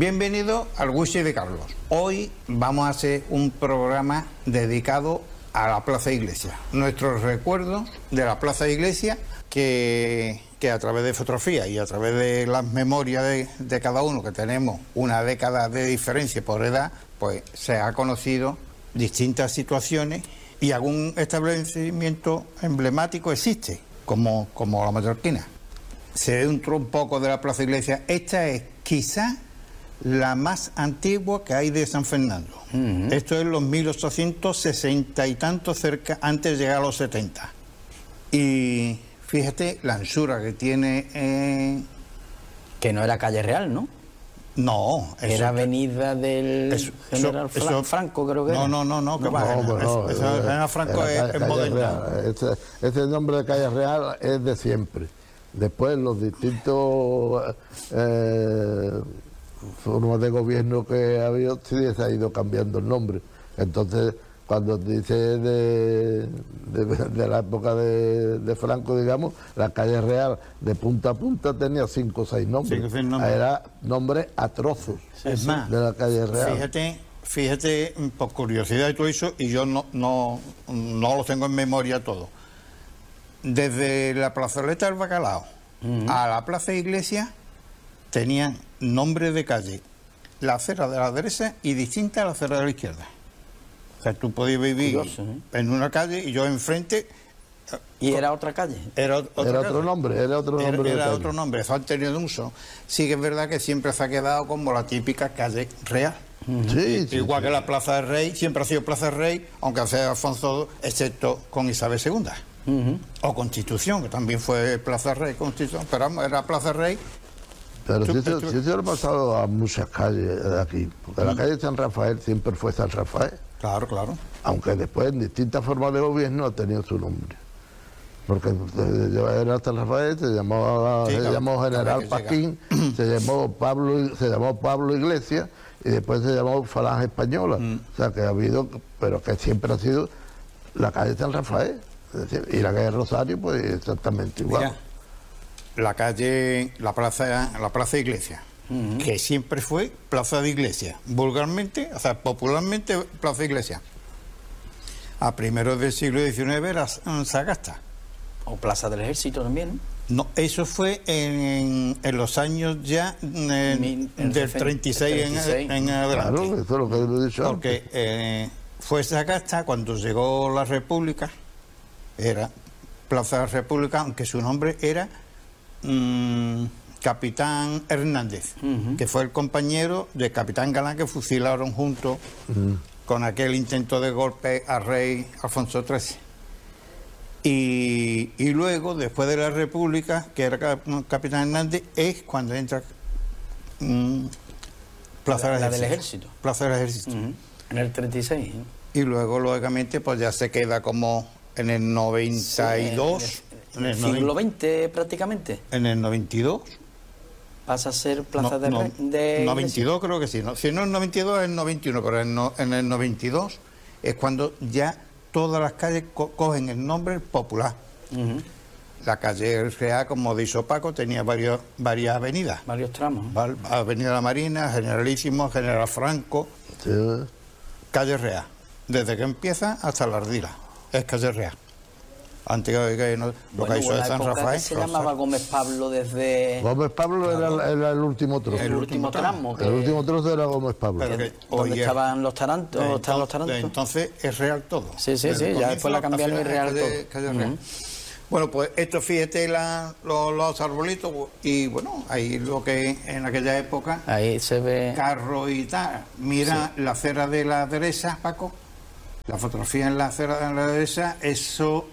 Bienvenido al Wichi de Carlos. Hoy vamos a hacer un programa dedicado a la Plaza Iglesia. Nuestros recuerdos de la Plaza Iglesia que a través de fotografías y a través de las memorias de cada uno, que tenemos una década de diferencia por edad, pues se ha conocido distintas situaciones y algún establecimiento emblemático existe, como la Mallorquina. Se dentro un poco de la Plaza Iglesia. Esta es quizá la más antigua que hay de San Fernando. Esto es los 1860 y tanto, cerca, antes de llegar a los 70. Y fíjate la anchura que tiene. Que no era calle Real, ¿no? No. Era avenida del general Franco, creo que era. No, que va. General Franco es moderna. Ese nombre de calle Real es de siempre. Después los distintos formas de gobierno que ha habido, sí se ha ido cambiando el nombre. Entonces, cuando dice de la época de Franco, digamos, la calle Real de punta a punta tenía 5 o 6 nombres. Era nombres atrozos es más, de la calle Real. Fíjate, por curiosidad y todo eso, y yo no lo tengo en memoria todo. Desde la plazoleta del Bacalao a la Plaza Iglesia tenían nombre de calle, la acera de la derecha y distinta a la acera de la izquierda. O sea, tú podías vivir en una calle y yo enfrente. ¿Y era otra calle? Era otro nombre. Era otro nombre, eso han tenido uso. Sí que es verdad que siempre se ha quedado como la típica calle real. Igual que la Plaza del Rey, siempre ha sido Plaza del Rey, aunque sea Alfonso II, excepto con Isabel II. O Constitución, que también fue Plaza Rey, Constitución, pero era Plaza Rey. Pero si se lo ha pasado a muchas calles de aquí, porque la calle San Rafael siempre fue San Rafael. Claro. Aunque después en distintas formas de gobierno ha tenido su nombre. Porque era San Rafael, se llamó General Paquín, se llamó Pablo Iglesias y después se llamó Falange Española. O sea que ha habido, pero que siempre ha sido la calle San Rafael. Es decir, y la calle Rosario, pues exactamente igual. Mira, la plaza Iglesia, que siempre fue Plaza de Iglesia, vulgarmente, o sea, popularmente Plaza Iglesia. A primeros del siglo XIX era Sagasta. O Plaza del Ejército también, ¿no? No, eso fue en los años ya del 36 en adelante. Claro, eso es lo que lo he dicho antes. Porque fue Sagasta cuando llegó la República, era Plaza de la República, aunque su nombre era Capitán Hernández, que fue el compañero de Capitán Galán que fusilaron juntos con aquel intento de golpe al rey Alfonso XIII. Y luego, después de la República, que era Capitán Hernández, es cuando entra Plaza del Ejército. Plaza del Ejército. En el 36. Y luego, lógicamente, pues ya se queda como en el 92. En el siglo XX prácticamente. En el 92. Pasa a ser Plaza de 92 creo que sí. ¿No? Si no en el 92 es el 91, pero en el 92 es cuando ya todas las calles cogen el nombre popular. La calle Real, como dijo Paco, tenía varias avenidas. Varios tramos. Avenida La Marina, Generalísimo, General Franco. Calle Real. Desde que empieza hasta la Ardila. Es calle Real. Antigua lo que hizo de San Rafael. Se llamaba Gómez Pablo desde. Gómez Pablo era el último trozo. El último tramo. El último trozo era Gómez Pablo. Donde estaban los tarantos. Entonces es real todo. Sí, ya después la cambiaron y real todo. Calle Real. Bueno, pues esto, fíjate los arbolitos y bueno, ahí lo que en aquella época. Ahí se ve. Carro y tal. Mira la acera de la derecha, Paco. La fotografía en la acera de la derecha, eso,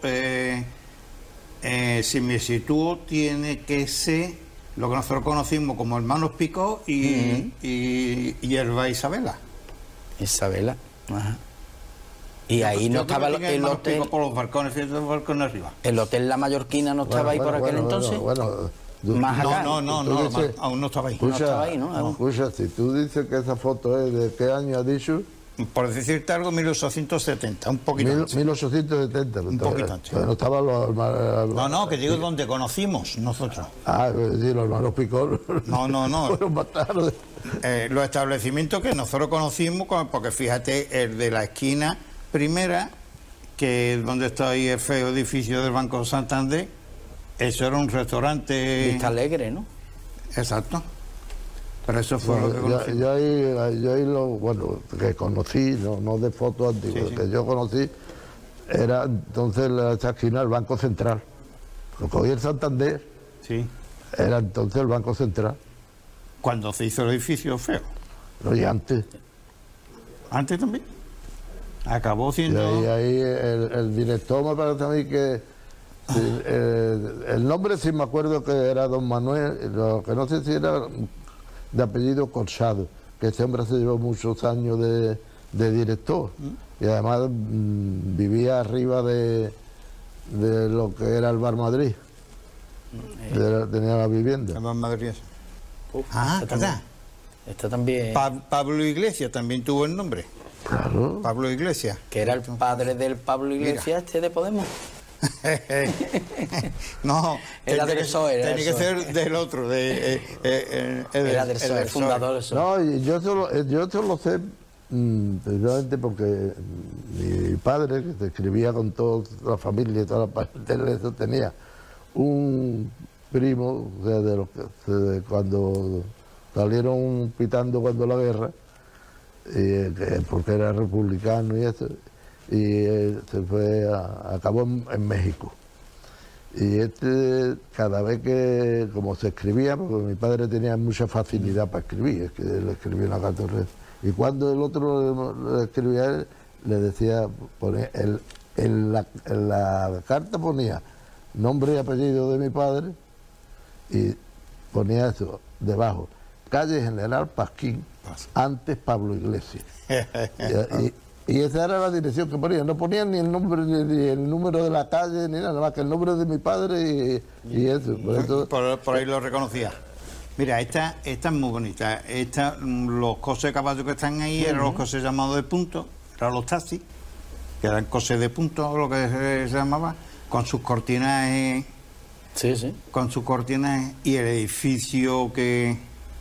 si me sitúo, tiene que ser lo que nosotros conocimos como Hermanos Picó y Herba Isabela. Isabela, ajá. Y ahí no estaba el hotel. Por los balcones, fíjate los balcones arriba. ¿El hotel La Mallorquina no estaba ahí por aquel entonces? Más acá. No, aún no estaba ahí. Escucha, si tú dices que esa foto es de qué año has dicho. por decirte algo, 1870, un poquito antes. 1870. Un poquito antes. No estaban los hermanos. No, que digo donde conocimos nosotros. Ah, sí, los hermanos Picón. No. Fueron más tarde. Los establecimientos que nosotros conocimos, porque fíjate, el de la esquina primera, que es donde está ahí el feo edificio del Banco Santander, eso era un restaurante. Vista Alegre, ¿no? Exacto. Pero eso fue lo que conocí. Yo ahí bueno, que conocí, no de fotos antiguas, Sí. que yo conocí, era entonces esa esquina el Banco Central. Lo cogí el Santander, Sí. era entonces el Banco Central. Cuando se hizo el edificio feo. Pero y antes. Antes también. Acabó Y siendo. ahí el director me parece a mí que. Sí, el nombre sí me acuerdo que era don Manuel, lo que no sé si era de apellido Corsado, que ese hombre se llevó muchos años de director y además vivía arriba de lo que era el Bar Madrid. Tenía la vivienda. En Madrid. Uf, Esta también. Pablo Iglesias también tuvo el nombre. Claro. Pablo Iglesias. Que era el padre del Pablo Iglesias, de Podemos. No, Era del PSOE, era tenía que del ser del otro, Era del PSOE, el fundador del PSOE. No, y yo eso lo sé precisamente porque mi padre, que se escribía con toda la familia y toda la parte de eso, tenía un primo, o sea, de cuando salieron pitando cuando la guerra, porque era republicano y eso, y se fue, acabó en México. Y cada vez que, como se escribía, porque mi padre tenía mucha facilidad para escribir, es que él escribía una carta. Y cuando el otro le escribía a él, le decía, en la carta ponía nombre y apellido de mi padre, y ponía eso debajo, calle General Pasquín, antes Pablo Iglesias. Y esa era la dirección que ponía, no ponían ni el nombre ni el número de la calle ni nada más que el nombre de mi padre y eso. Por ahí lo reconocía. Mira, esta es muy bonita. Los coches de caballo que están ahí eran los coches llamados de punto, eran los taxis, que eran coches de punto, lo que se llamaba, con sus cortinas. Sí. Con sus cortinas y el edificio que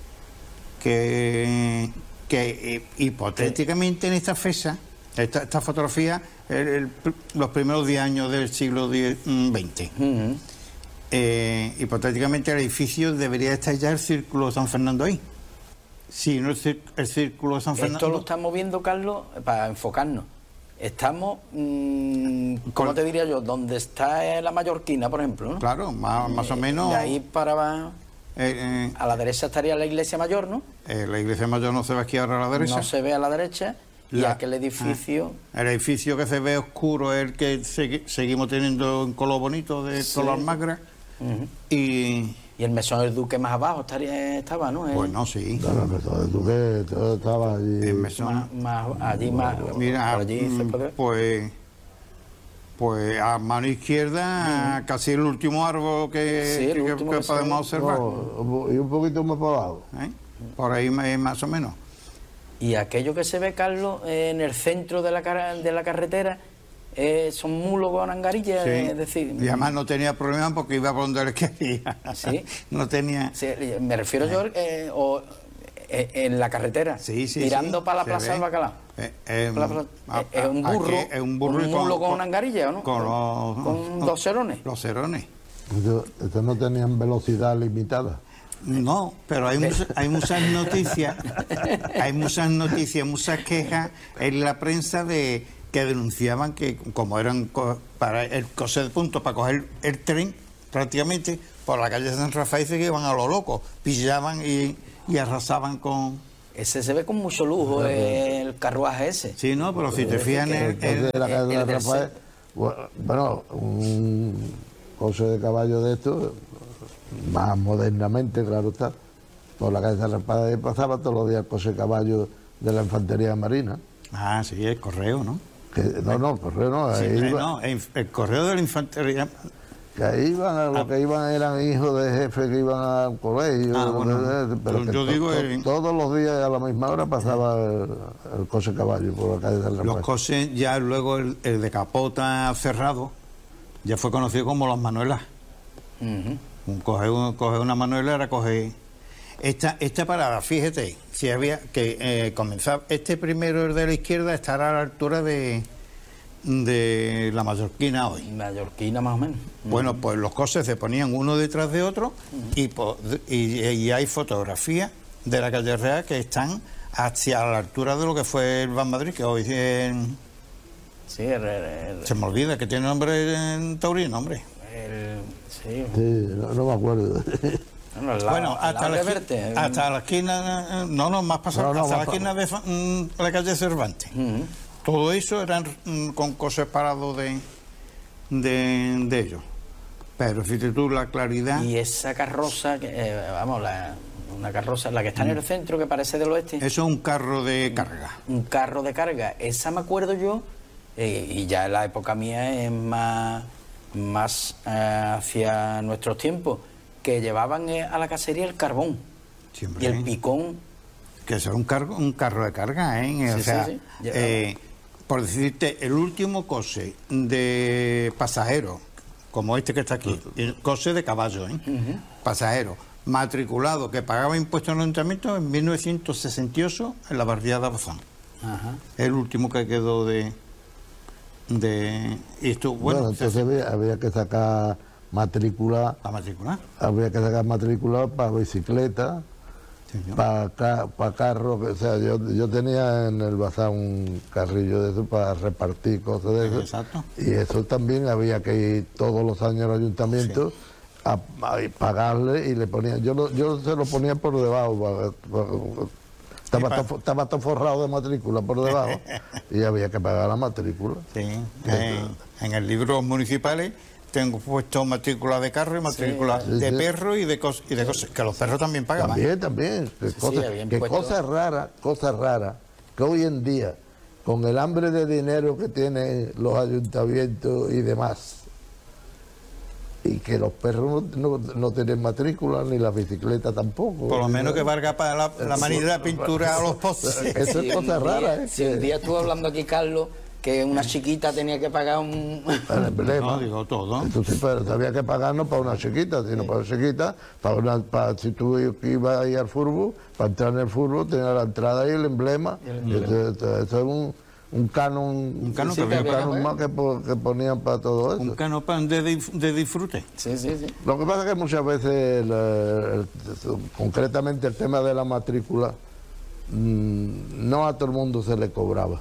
hipotéticamente en esta fecha, esta fotografía, los primeros 10 años del siglo XX. Hipotéticamente el edificio debería estar ya el Círculo de San Fernando ahí. Sí, no el Círculo de San Fernando. Esto lo estamos viendo, Carlos, para enfocarnos. Estamos, ¿cómo te diría yo? Donde está la Mallorquina, por ejemplo, ¿no? Claro, más o menos. De ahí para abajo. A la derecha estaría la iglesia mayor, ¿no? La iglesia mayor no se ve aquí ahora a la derecha. No se ve a la derecha. Y aquel edificio. El edificio que se ve oscuro es el que seguimos teniendo en color bonito de color magre. Y el mesón del Duque más abajo estaba, ¿no? Bueno, sí. Claro, el mesón del Duque todo estaba allí. El mesón. Allí más. Mira, por allí se puede... pues a mano izquierda, casi el último árbol que podemos observar. Y un poquito más para abajo. Por ahí más o menos. Y aquello que se ve, Carlos, en el centro de la carretera, son mulos con angarillas, Sí. es decir... Y además no tenía problema porque iba por donde él quería. Sí. No tenía... Sí, me refiero yo en la carretera, tirando para la Plaza del Bacalao. Es un burro, un mulo con una angarilla, ¿no? Con dos cerones. Los cerones. Estos no tenían velocidad limitada. No, pero hay muchas noticias, muchas quejas en la prensa que denunciaban que como eran para el coser de punto, para coger el tren prácticamente por la calle San Rafael, se iban a lo loco, pillaban y arrasaban con... Ese se ve con mucho lujo, el carruaje ese. Sí, no, pero si te fijas en la calle San Rafael, bueno, un coche de caballo de estos, más modernamente, claro está, por la calle San Rafael pasaba todos los días el coche de caballo de la infantería marina. Ah, sí, el correo, ¿no? El correo no. Sí, no, el correo de la infantería Que ahí iban, los que iban eran hijos de jefes que iban al colegio. Bueno, pero yo digo todos los días a la misma hora pasaba el coche caballo por la calle de la Los coches, ya luego el de capota cerrado, ya fue conocido como las manuelas. Coge una manuelera, coge esta parada, fíjate, si había que comenzar, este primero, el de la izquierda, estará a la altura de la Mallorquina hoy. Mallorquina más o menos. Bueno, pues los coches se ponían uno detrás de otro y hay fotografías de la calle Real que están hacia la altura de lo que fue el Ban Madrid, que hoy es... Sí, se me olvida que tiene nombre en taurino, hombre. Sí, no me acuerdo. Bueno, hasta la esquina, más pasado, hasta la esquina de la calle Cervantes. Todo eso eran con coches parados de ellos. Pero fíjate tú la claridad. Y esa carroza, una carroza, la que está en el centro, que parece del oeste. Eso es un carro de carga. Un carro de carga. Esa me acuerdo yo, y ya en la época mía es más hacia nuestros tiempos, que llevaban a la cacería el carbón. Siempre, y el picón. Que eso era un carro de carga, ¿eh? O sea, por decirte, el último coche de pasajero, como este que está aquí, coche de caballo, pasajero, matriculado, que pagaba impuestos en el ayuntamiento en 1968 en la barriada de Bazán. El último que quedó de y esto, bueno, entonces había que sacar matrícula. ¿Para matricular? Había que sacar matrícula para bicicleta, para carro. O sea, yo tenía en el bazar un carrillo de eso para repartir cosas de eso. Exacto. Y eso también había que ir todos los años al ayuntamiento a pagarle, y le ponía, yo se lo ponía por debajo. Estaba todo forrado de matrícula por debajo y había que pagar la matrícula. Sí, en el libro municipales tengo puesto matrícula de carro y matrícula de perro y de cosas, que los perros también pagaban. También. Cosas raras, que hoy en día, con el hambre de dinero que tienen los ayuntamientos y demás, y que los perros no tienen matrícula, ni la bicicleta tampoco. Por lo menos que valga para la manera de pintura a los postes. Eso es cosa rara. Si un día estuvo hablando aquí, Carlos, que una chiquita tenía que pagar un... El emblema. No, digo todo. Entonces, pero había que pagar no para una chiquita, sino para una chiquita, si tú ibas a ir al fútbol, para entrar en el fútbol, tenía la entrada y el emblema. Eso es un canon más que ponían para todo eso. Un canon de disfrute. Sí. Lo que pasa es que muchas veces, concretamente el tema de la matrícula, no a todo el mundo se le cobraba.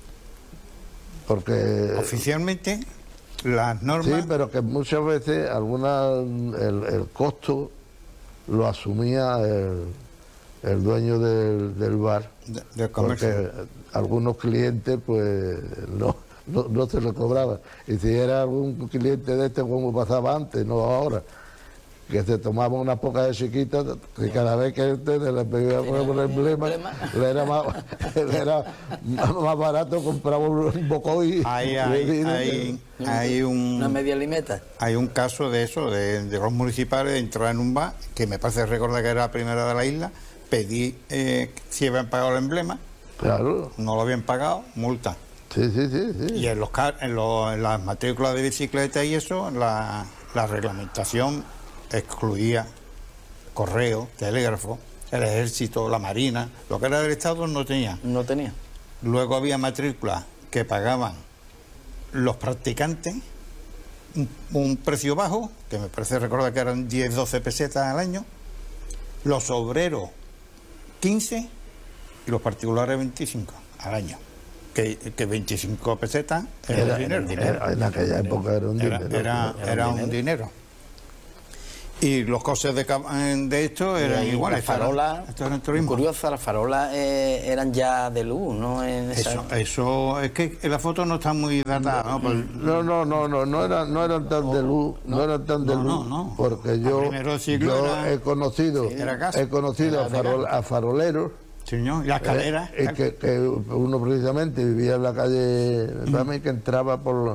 Porque oficialmente las normas... Sí, pero que muchas veces el costo lo asumía el dueño del bar. Del comercio. Porque algunos clientes pues no se lo cobraban. Y si era algún cliente de este, como pasaba antes, no ahora, que se tomaba una poca de chiquita, que cada vez que le pedía por el emblema, le era más barato comprar un bocoy. Hay una media limeta. Hay un caso de eso, de los municipales, de entrar en un bar, que me parece recordar que era la primera de la isla, pedí si habían pagado el emblema. Claro. No lo habían pagado, multa. Sí. Y en las matrículas de bicicleta y eso, la reglamentación excluía correo, telégrafo, el ejército, la marina, lo que era del Estado no tenía. No tenía. Luego había matrículas que pagaban los practicantes un precio bajo, que me parece recordar que eran 10-12 pesetas al año, los obreros 15 y los particulares 25 al año. Que 25 pesetas era dinero. En aquella época era un dinero. Era un dinero. Y los costes de esto eran iguales. Las farolas, curioso, las farolas eran ya de luz, ¿no? Eso es que la foto no está muy datada, ¿no? No eran tan de luz, no. Porque yo he conocido a faroleros. Señor, y la escalera. Que uno precisamente vivía en la calle y que entraba por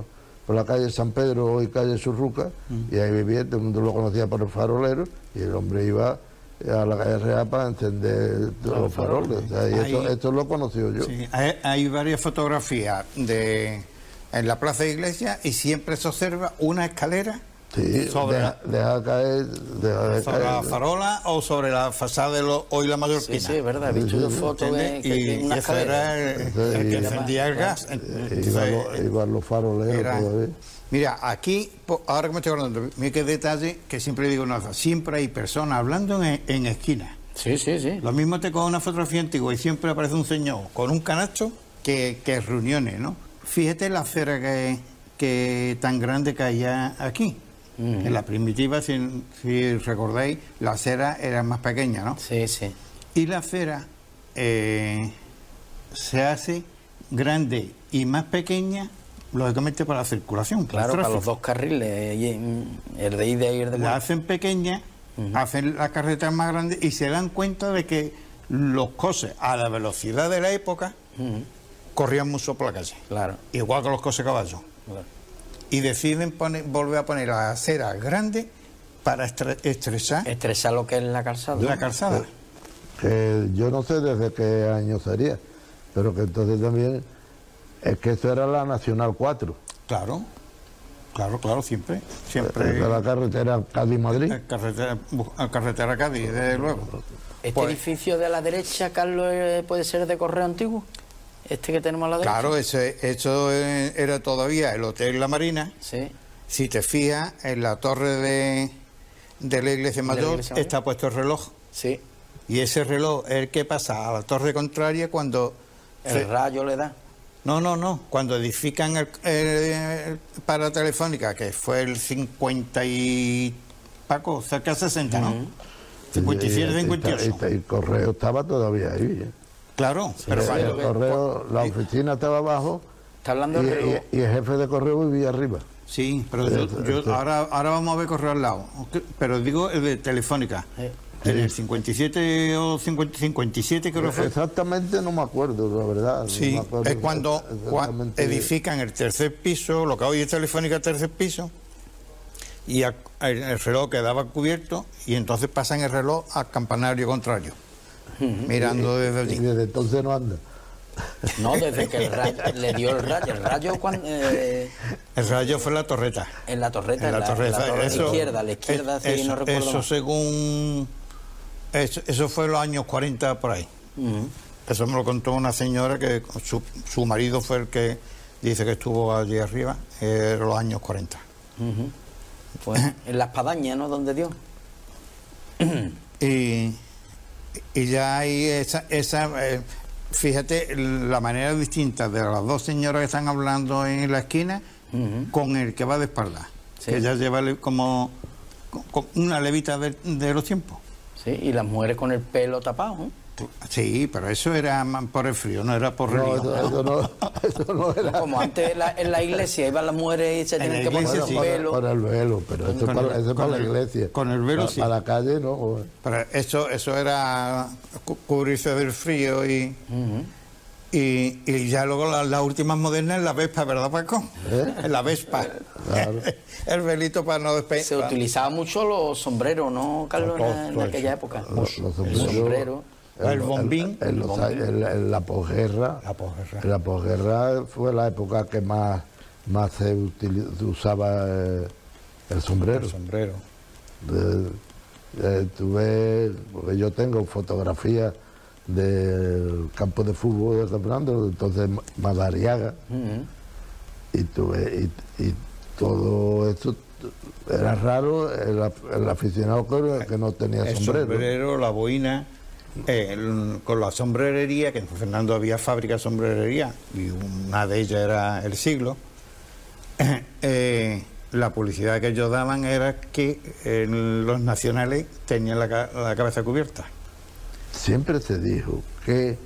por la calle San Pedro, hoy calle Surruca, y ahí vivía, todo el mundo lo conocía por el farolero, y el hombre iba a la calle Real para encender los faroles. O sea, y esto lo he conocido yo. Sí, hay varias fotografías en la Plaza de Iglesia y siempre se observa una escalera. Sí, deja caer sobre la farola o sobre la fachada de hoy la Mallorquina. Sí, es verdad, he visto fotos y una escalera el que encendía el gas. Iban los faroleros todavía. Mira, aquí, ahora que me estoy acordando, mira qué detalle, que siempre digo una cosa, siempre hay personas hablando en esquinas. Sí. Lo mismo te coge una fotografía antigua y siempre aparece un señor con un canasto que reuniones, ¿no? Fíjate la acera que tan grande que hay aquí. En la primitiva, si recordáis, la acera era más pequeña, ¿no? Sí. Y la acera se hace grande y más pequeña, lógicamente, para la circulación. Claro, para los dos carriles, el de ida y el de vuelta. La hacen pequeña, hacen la carretera más grande y se dan cuenta de que los coches a la velocidad de la época corrían mucho por la calle. Claro. Igual que los coches caballos. Claro. Y deciden volver a poner la acera grande para estrechar lo que es la calzada. La calzada. Que yo no sé desde qué año sería, pero que entonces también es que esto era la Nacional 4. Claro, siempre. De la carretera Cádiz-Madrid. Carretera Cádiz, desde luego. ¿Este edificio de la derecha, Carlos, puede ser de Correo Antiguo? ¿Este que tenemos a la derecha? Claro, eso era todavía el Hotel La Marina. Sí. Si te fijas, en la torre de la Iglesia Mayor está puesto el reloj. Sí. Y ese reloj es el que pasa a la torre contraria cuando... ¿El rayo le da? No. Cuando edifican el para Telefónica, que fue el 50 y... Paco, cerca de 60, ¿no? 57, 58. El correo estaba todavía ahí. Claro, sí, pero el correo, la oficina estaba abajo. Está hablando y el jefe de correo vivía arriba. Sí, pero ahora vamos a ver correo al lado. Pero digo el de Telefónica. En el 57 o 57 creo que fue. Exactamente no me acuerdo, la verdad. Sí, no me acuerdo es cuando edifican el tercer piso, lo que hoy es Telefónica, tercer piso, y el reloj quedaba cubierto y entonces pasan el reloj al campanario contrario. Mirando desde allí. Y desde entonces no anda. No, desde que le dio el rayo. El rayo cuando... el rayo fue en la torreta. En la torreta, la izquierda, sí, no recuerdo. Eso según... Eso fue en los años 40 por ahí. Eso me lo contó una señora que su marido fue el que dice que estuvo allí arriba, en los años 40. Pues en la espadaña, ¿no? Donde dio. Y ya hay esa fíjate la manera distinta de las dos señoras que están hablando en la esquina con el que va de espalda, que ya lleva como una levita de los tiempos. Sí, y las mujeres con el pelo tapado, ¿eh? Sí, pero eso era por el frío, no era por religión. Eso no era. Como antes en la iglesia iban las mujeres y se tenían que poner el pelo. Por el velo, pero eso es para la iglesia. Con el velo sí. A la calle no. Pero eso era cubrirse del frío y ya luego las últimas modernas, la Vespa, ¿verdad, Paco? La Vespa. Claro. El velito para no despegar. Se utilizaba mucho los sombreros, ¿no, Carlos, en aquella época? Los sombreros. El bombín. En la posguerra. La posguerra fue la época que más se usaba el sombrero. Porque yo tengo fotografías del campo de fútbol de San Fernando, entonces Madariaga, y todo esto era raro, el aficionado que no tenía sombrero. El sombrero, la boina, con la sombrerería, que en San Fernando había fábrica de sombrerería, y una de ellas era El Siglo. La publicidad que ellos daban era que los nacionales tenían la cabeza cubierta. Siempre se dijo que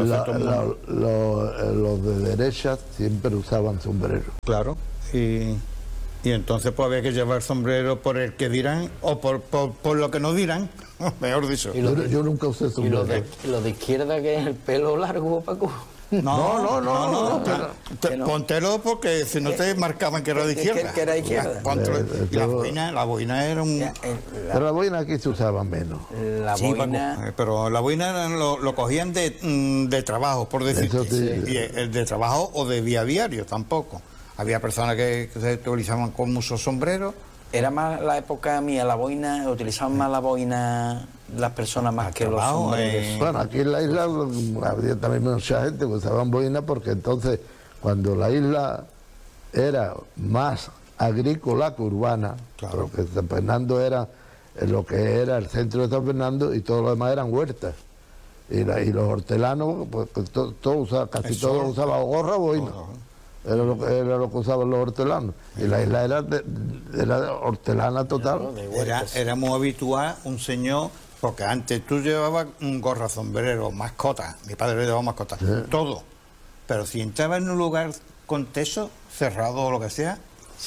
los de derecha siempre usaban sombrero. Claro, y entonces pues había que llevar sombrero por el que dirán o por lo que no dirán, mejor dicho. Yo nunca usé sombrero. ¿Y lo de izquierda, que es el pelo largo, Paco? No. Póntelo porque si no te marcaban que era de izquierda. Que era de izquierda. La boina era un... Pero la boina aquí se usaba menos. La boina... Pero la boina lo cogían de trabajo, por decirte. Y el de trabajo o de día a diario tampoco. Había personas que se utilizaban con muchos sombreros. Era más la época mía, la boina, utilizaban más la boina las personas más que los sombreros. Bueno, aquí en la isla había también mucha gente que usaban boina porque entonces cuando la isla era más agrícola que urbana, porque San Fernando era lo que era el centro de San Fernando y todo lo demás eran huertas. Y los hortelanos, pues casi todos usaban gorra o boina. Era lo que usaban los hortelanos. Y la isla era hortelana total. Era muy habitual un señor, porque antes tú llevabas un gorra, sombrero, mascota. Mi padre llevaba mascota, todo. Pero si entraba en un lugar con techo, cerrado o lo que sea,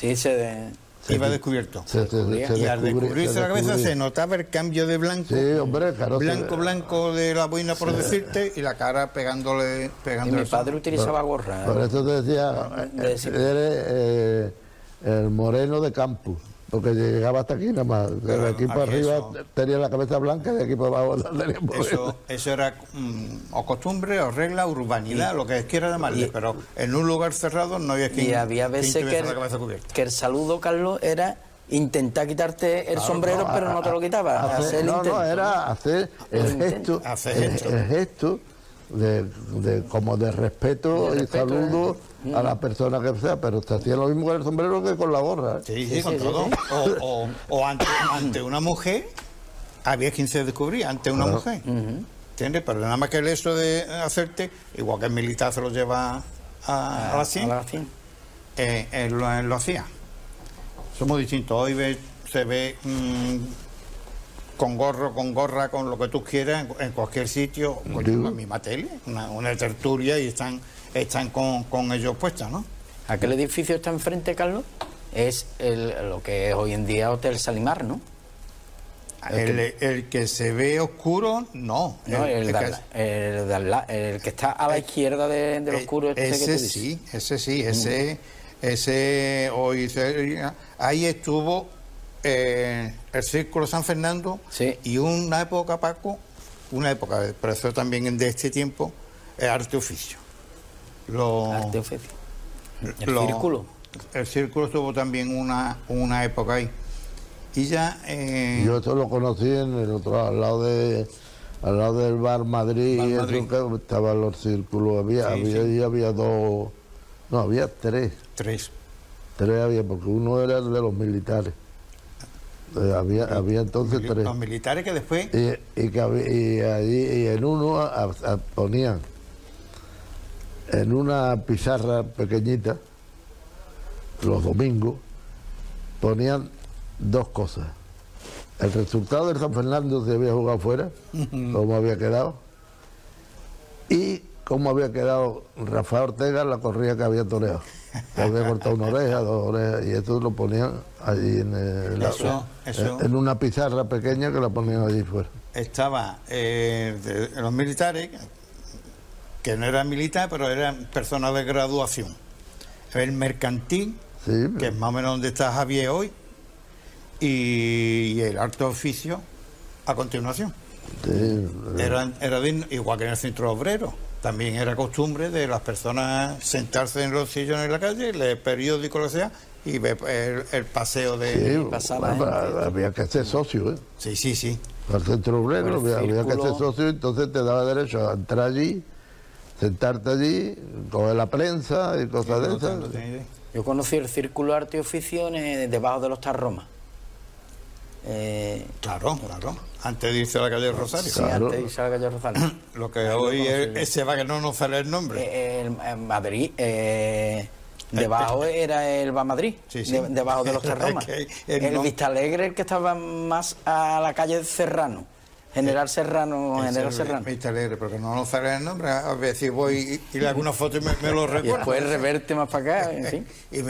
iba descubierto. Y al descubrirse la cabeza se notaba el cambio de blanco. Sí, hombre, claro. Blanco de la boina, por decirte, y la cara pegándole. Y mi padre utilizaba gorra. Por eso te decía, eres el moreno de campo. Porque llegaba hasta aquí nada más. De aquí para arriba tenía la cabeza blanca y de aquí para abajo tenía moreno. Eso era o costumbre o regla, urbanidad, lo que quiera llamarle, pero en un lugar cerrado no había quien. Y había veces que el saludo, Carlos, era intentar quitarte el sombrero, pero no te lo quitaba. Era hacer el gesto como de respeto y saludo a la persona que sea, pero te hacía lo mismo con el sombrero que con la gorra. Sí, con todo. O ante una mujer, había quien se descubría ante una mujer. ¿Entiendes? Pero nada más que el hecho de hacerte, igual que el militar se lo lleva a la 100, él lo hacía. Somos distintos. Hoy se ve con gorro, con gorra, con lo que tú quieras, en cualquier sitio, en la misma tele, una tertulia y están con ellos puestos, ¿no? Aquel edificio está enfrente, Carlos, es lo que es hoy en día Hotel Salimar, ¿no? El que se ve oscuro, no. El que está a la izquierda del oscuro. Ese hoy ahí estuvo el Círculo San Fernando y una época, Paco, pero eso también de este tiempo, es arte oficio. Arte oficio. Círculo. El Círculo estuvo también una época ahí. Y ya... Yo esto lo conocí en el otro, al lado del Bar Madrid, que estaban los círculos. Había dos... No, había tres. Tres había, porque uno era el de los militares. Había entonces tres. Los militares que después... Y en uno ponían en una pizarra pequeñita, los domingos, ponían dos cosas. El resultado del San Fernando se había jugado fuera, cómo había quedado, y cómo había quedado Rafael Ortega en la corrida que había toreado. Que había cortado una oreja, dos orejas, y eso lo ponían allí en una pizarra pequeña que la ponían allí fuera. Estaba los militares, que no eran militares, pero eran personas de graduación. El mercantil, que es más o menos donde está Javier hoy, y el arte oficio a continuación. Era igual que en el centro obrero. También era costumbre de las personas sentarse en los sillones en la calle, leer periódico o lo que sea, y ver el paseo de... Había que ser socio, ¿eh? Sí. Al centro obrero había que ser socio, entonces te daba derecho a entrar allí, sentarte allí, coger la prensa y cosas de esas. Yo conocí el Círculo Arte y Oficio debajo de los Tarromas. Claro. Antes de irse a la calle Rosario. Sí, antes de irse a la calle Rosario. Lo que hoy ese va que no nos sale el nombre. En Madrid, debajo era el Va Madrid, debajo de los Tarromas. El Vista Alegre, el que estaba más a la calle Serrano. General Serrano. Vista Alegre, porque no nos sale el nombre. A ver si voy y le hago una foto y me lo recuerdo. Y después reverte más para acá, en fin.